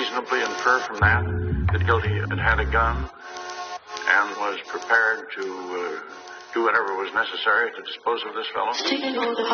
reasonably infer from that that Guilty had a gun and was prepared to do whatever was necessary to dispose of this fellow?